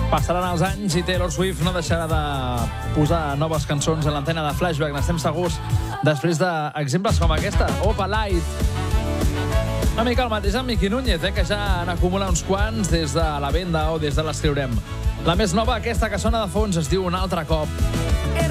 Passaran els anys i Taylor Swift no deixarà de posar noves cançons a l'antena de Flashback, n'estem segurs, després d'exemples com aquesta, Opa Light. Una mica el mateix amb Miki Núñez, que ja n'acumula uns quants des de la venda o des de l'escriurem. La més nova, aquesta que sona de fons, es diu Un altre cop.